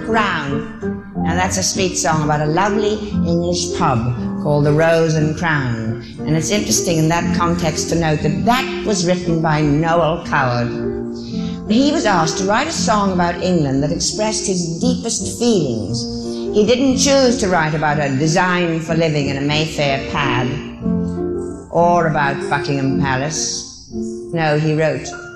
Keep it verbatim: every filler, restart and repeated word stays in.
Crown. Now that's a sweet song about a lovely English pub called the Rose and Crown. And it's interesting in that context to note that that was written by Noel Coward. He was asked to write a song about England that expressed his deepest feelings. He didn't choose to write about a design for living in a Mayfair pad or about Buckingham Palace. No, he wrote